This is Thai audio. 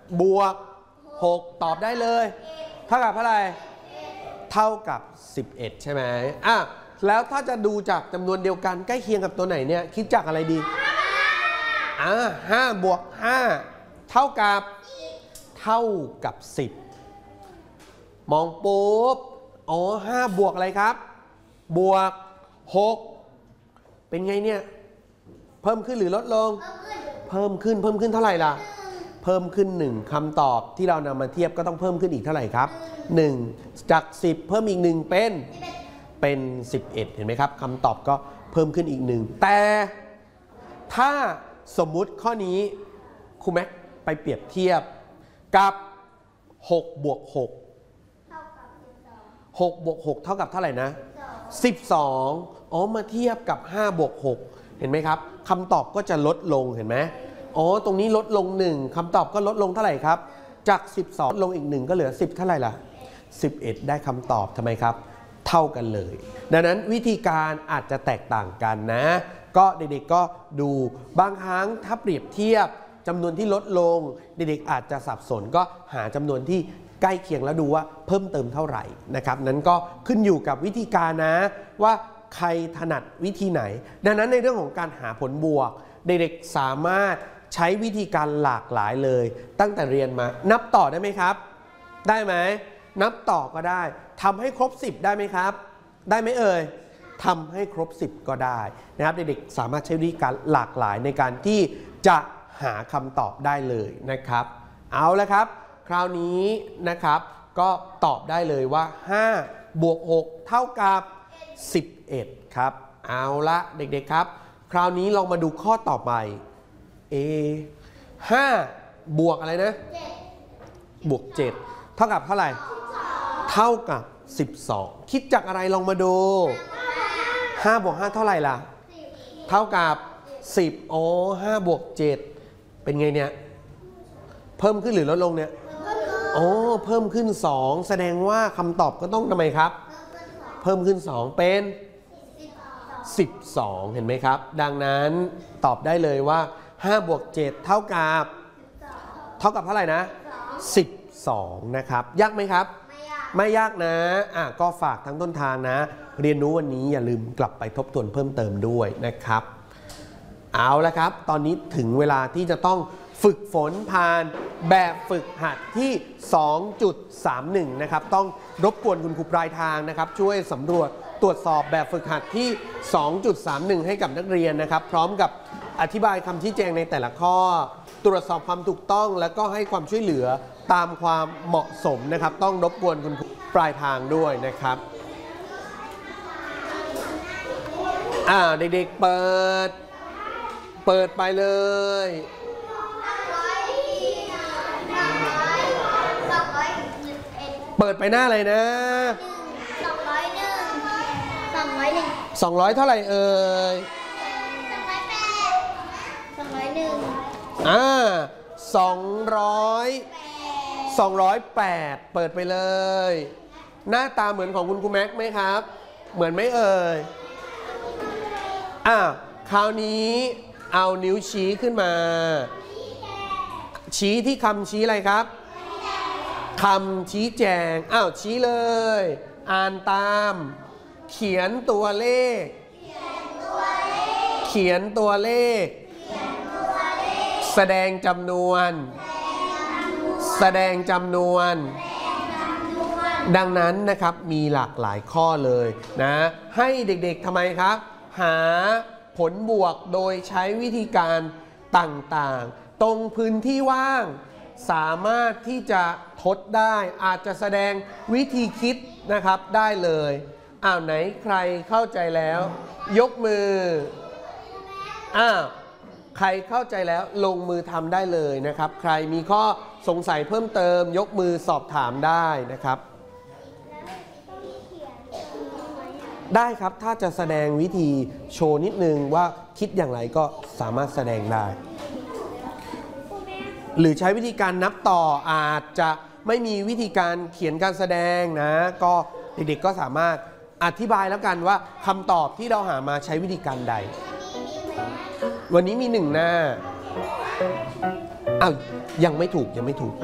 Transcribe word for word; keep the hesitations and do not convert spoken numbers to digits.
บวกหกตอบได้เลยเท่ากับเท่าไหร่เท่ากับสิบเอ็ดใช่ไหมอ่ะแล้วถ้าจะดูจากจำนวนเดียวกันใกล้เคียงกับตัวไหนเนี่ยคิดจากอะไรดีอ่าห้าบวกห้าเท่ากับเท่ากับสิบมองปุ๊บอ๋อห้าบวกอะไรครับบวกหกเป็นไงเนี่ยเพิ่มขึ้นหรือลดลงเพิ่มขึ้นเพิ่มขึ้นเท่าไหร่ล่ะเพิ่มขึ้นหนึ่งคำตอบที่เรานำมาเทียบก็ต้องเพิ่มขึ้นอีกเท่าไหร่ครับหนึ่งจากสิบเพิ่มอีกหนึ่งเป็นเป็นสิบเอ็ดเห็นไหมครับคำตอบก็เพิ่มขึ้นอีกหนึ่งแต่ถ้าสมมุติข้อนี้ครูแม็กไปเปรียบเทียบกับหกบวกหกหกบวกหกเท่ากับเท่าไหร่นะสิบสองอ๋อมาเทียบกับห้าบวกหกเห็นไหมครับคำตอบก็จะลดลงเห็นไหมอ๋อตรงนี้ลดลงหนึ่งคำตอบก็ลดลงเท่าไหร่ครับจากสิบสองลงอีกหนึ่งก็เหลือสิบเท่าไหร่ล่ะสิบเอ็ดได้คำตอบทำไมครับเท่ากันเลยดังนั้นวิธีการอาจจะแตกต่างกันนะก็เด็กๆก็ดูบางครั้งถ้าเปรียบเทียบจำนวนที่ลดลงเด็กๆอาจจะสับสนก็หาจำนวนที่ใกล้เคียงแล้วดูว่าเพิ่มเติมเท่าไหร่นะครับนั้นก็ขึ้นอยู่กับวิธีการนะว่าใครถนัดวิธีไหนดังนั้นในเรื่องของการหาผลบวกเด็กๆสามารถใช้วิธีการหลากหลายเลยตั้งแต่เรียนมานับต่อได้ไหมครับได้ไหมนับต่อก็ได้ทำให้ครบสิบได้ไหมครับได้ไหมเอ่ยทำให้ครบสิบก็ได้นะครับเด็กๆสามารถใช้วิธีการหลากหลายในการที่จะหาคำตอบได้เลยนะครับเอาละครับคราวนี้นะครับก็ตอบได้เลยว่าห้าบวกหกเท่ากับสิบเอ็ดครับเอาละเด็กๆครับคราวนี้ลองมาดูข้อต่อไปเอห้าบวกอะไรนะบวกเจ็ดเท่ากับเท่าไหร่เท่ากับสิบสองคิดจากอะไรลองมาดูห้าบวกห้าเท่าไหร่ล่ะเท่ากับสิบอ๋อห้าบวกเจ็ดเป็นไงเนี่ยเพิ่มขึ้นหรือลดลงเนี่ยอ๋อเพิ่มขึ้นสองแสดงว่าคำตอบก็ต้องทำไมครับเพิ่มขึ้นสองเป็นสิบสองเห็นไหมครับดังนั้นตอบได้เลยว่าห้าบวกเจ็ดเท่ากับเท่ากับเท่าไหร่นะสิบสองนะครับยากไหมครับไม่ยากนะอ่ะก็ฝากทั้งต้นทางนะเรียนรู้วันนี้อย่าลืมกลับไปทบทวนเพิ่มเติมด้วยนะครับเอาละครับตอนนี้ถึงเวลาที่จะต้องฝึกฝนผ่านแบบฝึกหัดที่ สองจุดสามหนึ่ง นะครับต้องรบกวนคุณครูปลายทางนะครับช่วยสำรวจตรวจสอบแบบฝึกหัดที่ สองจุดสามหนึ่ง ให้กับนักเรียนนะครับพร้อมกับอธิบายคำชี้แจงในแต่ละข้อตรวจสอบความถูกต้องแล้วก็ให้ความช่วยเหลือตามความเหมาะสมนะครับต้องรบกวนคุณครูปลายทางด้วยนะครับอ่าเด็กๆเปิดเปิดไปเลยเปิดไปหน้าอะไรนะสองร้อยหนึ่งสองร้อยหนึ่งสองร้อยเท่าไหร่เอ่ยสองร้อยแปดสองร้อยหนึ่งอ่าสองร้อยสองร้อยแปดเปิดไปเลยหน้าตาเหมือนของคุณครูแม็กไหมครับเหมือนไหมเอ่ยอ่าคราวนี้เอานิ้วชี้ขึ้นมาชี้ที่คำชี้อะไรครับคำชี้แจงอ้าวชี้เลยอ่านตามเขียนตัวเลขเขียนตัวเลขแสดงจำนวนแสดงจำนวนดังนั้นนะครับมีหลากหลายข้อเลยนะให้เด็กๆทำไมครับหาผลบวกโดยใช้วิธีการต่างๆตรงพื้นที่ว่างสามารถที่จะทดได้อาจจะแสดงวิธีคิดนะครับได้เลยอ้าวไหนใครเข้าใจแล้วยกมืออ้าวใครเข้าใจแล้วลงมือทำได้เลยนะครับใครมีข้อสงสัยเพิ่มเติมยกมือสอบถามได้นะครับได้ครับถ้าจะแสดงวิธีโชว์นิดนึงว่าคิดอย่างไรก็สามารถแสดงได้หรือใช้วิธีการนับต่ออาจจะไม่มีวิธีการเขียนการแสดงนะก็เด็กๆก็สามารถอธิบายแล้วกันว่าคำตอบที่เราหามาใช้วิธีการใดวันนี้มีหนึ่งหน้าอ้าวยังไม่ถูกยังไม่ถูก